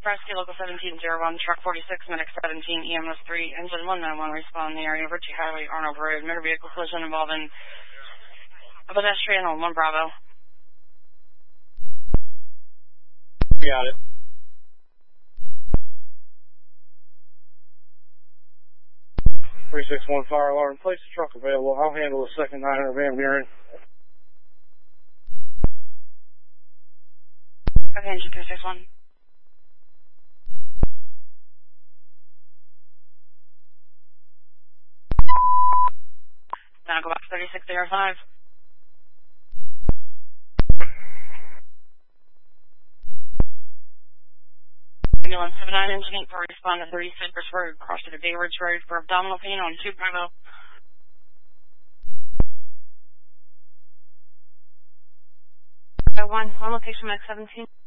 Presky, local 1701, truck 46, medic 17, EMS 3, engine 191, respond in the area, Ritchie Highway, Arnold Road, motor vehicle collision involving a pedestrian on 1 Bravo. Got it. (361) fire alarm. Place the truck available. I'll handle the second 900 Van Buren. Okay, engine 361. Now go back to 3605. Ambulance 79, engine 8 for respond to 30 Cypress Road, cross to the Bay Ridge Road for abdominal pain on 2 Bravo. On location, Max 17.